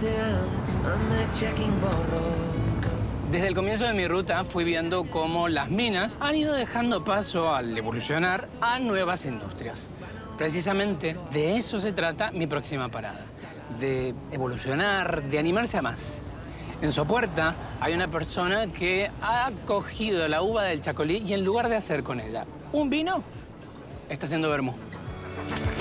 Desde el comienzo de mi ruta fui viendo cómo las minas han ido dejando paso al evolucionar a nuevas industrias. Precisamente de eso se trata mi próxima parada, de evolucionar, de animarse a más. En Sopuerta hay una persona que ha cogido la uva del chacolí y en lugar de hacer con ella un vino, está haciendo vermú.